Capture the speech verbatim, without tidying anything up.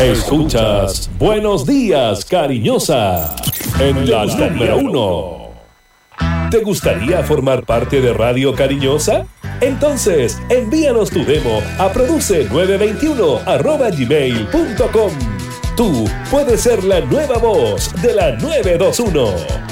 Escuchas Buenos Días, Cariñosa, en la número uno. ¿Te gustaría formar parte de Radio Cariñosa? Entonces, envíanos tu demo a produce nueve veintiuno arroba gmail punto com. Tú puedes ser la nueva voz de la nueve veintiuno.